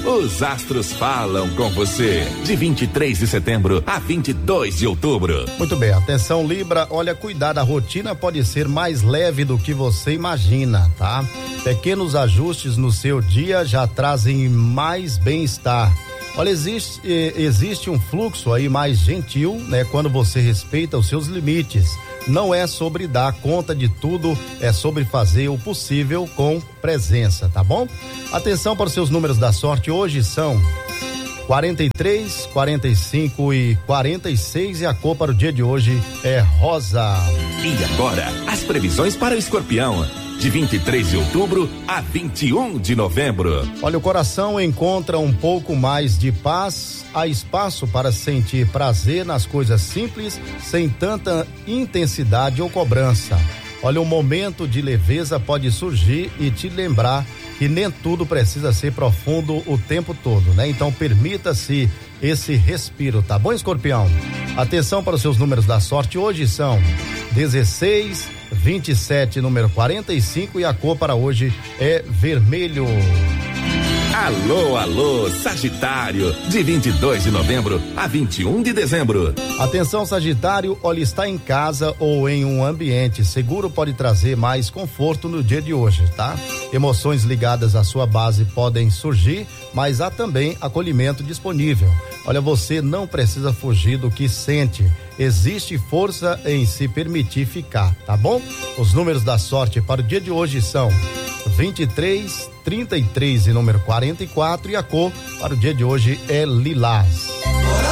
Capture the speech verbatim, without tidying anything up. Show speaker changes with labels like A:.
A: Os astros falam com você. De vinte e três de setembro a vinte e dois de outubro.
B: Muito bem, atenção Libra, olha, cuidar, a rotina pode ser mais leve do que você imagina, tá? Pequenos ajustes no seu dia já trazem mais bem-estar. Olha, existe, existe um fluxo aí mais gentil, né? Quando você respeita os seus limites. Não é sobre dar conta de tudo, é sobre fazer o possível com presença, tá bom? Atenção para os seus números da sorte, hoje são quarenta e três, quarenta e cinco e quarenta e seis, e a cor para o dia de hoje é rosa.
A: E agora, as previsões para o Escorpião, de vinte e três de outubro a vinte e um de novembro.
B: Olha, o coração encontra um pouco mais de paz, há espaço para sentir prazer nas coisas simples, sem tanta intensidade ou cobrança. Olha, um momento de leveza pode surgir e te lembrar que nem tudo precisa ser profundo o tempo todo, né? Então permita-se esse respiro, tá bom, Escorpião? Atenção para os seus números da sorte, hoje são dezesseis, vinte e sete, número quarenta e cinco, e a cor para hoje é vermelho.
A: Alô, alô, Sagitário, de vinte e dois de novembro a vinte e um de dezembro.
B: Atenção, Sagitário, olha, está em casa ou em um ambiente seguro pode trazer mais conforto no dia de hoje, tá? Emoções ligadas à sua base podem surgir, mas há também acolhimento disponível. Olha, você não precisa fugir do que sente. Existe força em se permitir ficar, tá bom? Os números da sorte para o dia de hoje são vinte e três, trinta e três e número quarenta e quatro, e a cor para o dia de hoje é lilás.